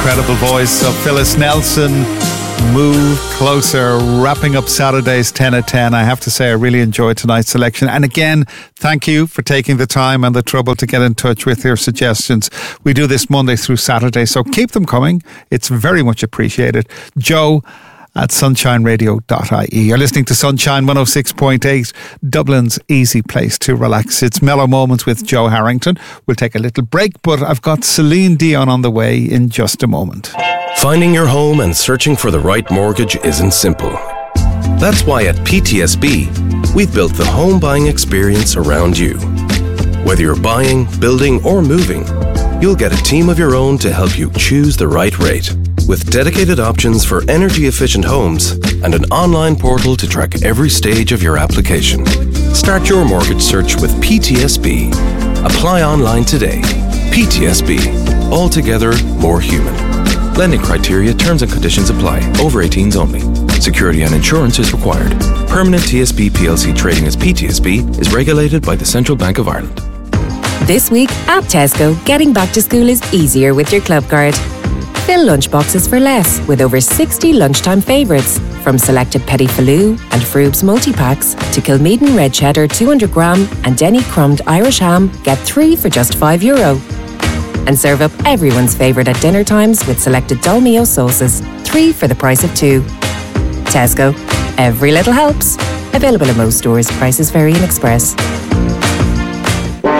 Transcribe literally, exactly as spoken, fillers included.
Incredible voice of Phyllis Nelson. Move Closer, wrapping up Saturday's ten at ten. I have to say I really enjoyed tonight's selection. And again, thank you for taking the time and the trouble to get in touch with your suggestions. We do this Monday through Saturday, so keep them coming. It's very much appreciated. Joe at sunshine radio dot I E. You're listening to Sunshine one oh six point eight, Dublin's easy place to relax. It's Mellow Moments with Joe Harrington. We'll take a little break, but I've got Celine Dion on the way in just a moment. Finding your home and searching for the right mortgage isn't simple. That's why at P T S B, we've built the home buying experience around you. Whether you're buying, building, or moving, you'll get a team of your own to help you choose the right rate. With dedicated options for energy-efficient homes and an online portal to track every stage of your application. Start your mortgage search with P T S B. Apply online today. P T S B. Altogether more human. Lending criteria, terms and conditions apply. Over eighteens only. Security and insurance is required. Permanent T S B P L C trading as P T S B is regulated by the Central Bank of Ireland. This week at Tesco, getting back to school is easier with your club card. Fill lunchboxes for less with over sixty lunchtime favourites. From selected Petit Faloo and Froob's multi-packs to Kilmeaden Red Cheddar two hundred gram and Denny Crumbed Irish Ham, get three for just five euro. And serve up everyone's favourite at dinner times with selected Dolmio sauces, three for the price of two. Tesco. Every little helps. Available in most stores. Prices vary in Express.